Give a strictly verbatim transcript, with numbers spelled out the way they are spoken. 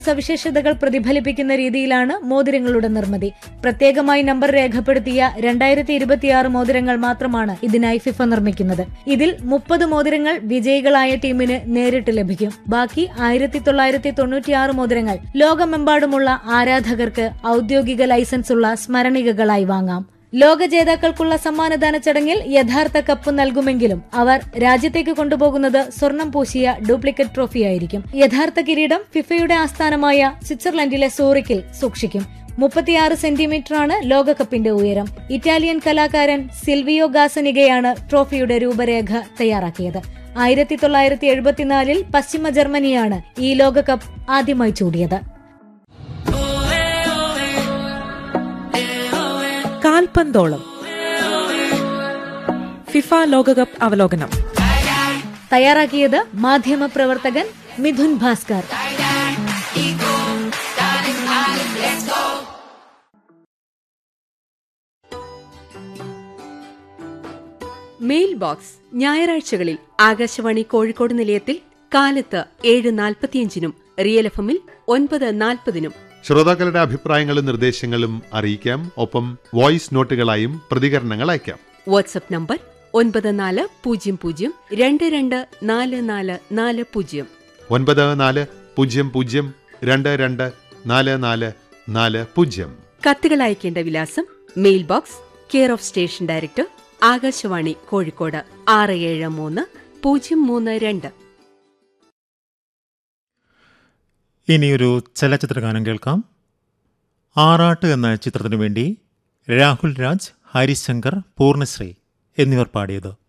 സവിശേഷതകൾ പ്രതിഫലിപ്പിക്കുന്ന രീതിയിലാണ് മോതിരങ്ങളുടെ നിർമ്മിതി. പ്രത്യേകമായി നമ്പർ രേഖപ്പെടുത്തിയ രണ്ടായിരത്തി ഇരുപത്തിയാറ് മോതിരങ്ങൾ മാത്രമാണ് ഇതിനായി ഫിഫ നിർമ്മിക്കുന്നത്. ഇതിൽ മുപ്പത് മോതിരങ്ങൾ വിജയികളായ ടീമിന് നേരിട്ട് ലഭിക്കും. ബാക്കി ആയിരത്തി തൊള്ളായിരത്തി തൊണ്ണൂറ്റിയാറ് മോതിരങ്ങൾ ലോകമെമ്പാടുമുള്ള ആരാധകർക്ക് ഔദ്യോഗിക ലൈസൻസ് ഉള്ള സ്മരണികകളായി വാങ്ങാം. ലോക ജേതാക്കൾക്കുള്ള സമ്മാനദാന ചടങ്ങിൽ യഥാർത്ഥ കപ്പ് നൽകുമെങ്കിലും അവർ രാജ്യത്തേക്ക് കൊണ്ടുപോകുന്നത് സ്വർണം പൂശിയ ഡ്യൂപ്ലിക്കേറ്റ് ട്രോഫിയായിരിക്കും. യഥാർത്ഥ കിരീടം ഫിഫയുടെ ആസ്ഥാനമായ സ്വിറ്റ്സർലൻഡിലെ സൂറിക്കിൽ സൂക്ഷിക്കും. മുപ്പത്തിയാറ് സെന്റിമീറ്ററാണ് ലോകകപ്പിന്റെ ഉയരം. ഇറ്റാലിയൻ കലാകാരൻ സിൽവിയോ ഗാസനിഗയാണ് ട്രോഫിയുടെ രൂപരേഖ തയ്യാറാക്കിയത്. ആയിരത്തി തൊള്ളായിരത്തി എഴുപത്തിനാലിൽ പശ്ചിമ ജർമ്മനിയാണ് ഈ ലോകകപ്പ് ആദ്യമായി ചൂടിയത്. കാൽപന്തോളം ഫിഫ ലോകകപ്പ് അവലോകനം തയ്യാറാക്കിയത് മാധ്യമപ്രവർത്തകൻ മിഥുൻ ഭാസ്കർ. മെയിൽ ബോക്സ് ഞായറാഴ്ചകളിൽ ആകാശവാണി കോഴിക്കോട് നിലയത്തിൽ കാലത്ത് ഏഴ് നാൽപ്പത്തിയഞ്ചിനും റിയൽ എഫ് എമ്മിൽ ഒൻപത് നാൽപ്പതിനും ശ്രോതാക്കളുടെ അഭിപ്രായങ്ങളും നിർദ്ദേശങ്ങളും അറിയിക്കാം. ഒപ്പം വോയിസ് നോട്ടുകളായും പ്രതികരണങ്ങൾ അയക്കാം. വാട്സ്ആപ്പ് നമ്പർ ഒൻപത് നാല് പൂജ്യം പൂജ്യം രണ്ട് രണ്ട് നാല് നാല് നാല് പൂജ്യം ഒൻപത് നാല് പൂജ്യം പൂജ്യം രണ്ട് രണ്ട് നാല് നാല് നാല് പൂജ്യം. കത്തുകൾ അയക്കേണ്ട വിലാസം mail box, care of station director, Akashvani Kozhikode ആറ് ഏഴ് മൂന്ന് പൂജ്യം മൂന്ന് രണ്ട്. ഇനിയൊരു ചലച്ചിത്രഗാനം കേൾക്കാം. ആറാട്ട് എന്ന ചിത്രത്തിനു വേണ്ടി രാഹുൽ രാജ്, ഹരിശങ്കർ, പൂർണ്ണശ്രീ എന്നിവർ പാടിയത്.